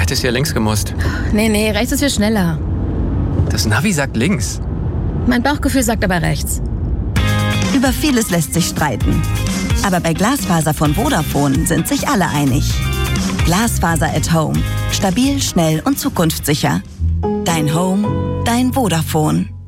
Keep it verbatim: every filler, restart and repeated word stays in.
hättest ja links gemusst. Nee, nee, rechts ist viel schneller. Das Navi sagt links. Mein Bauchgefühl sagt aber rechts. Über vieles lässt sich streiten. Aber bei Glasfaser von Vodafone sind sich alle einig. Glasfaser at Home. Stabil, schnell und zukunftssicher. Dein Home, dein Vodafone.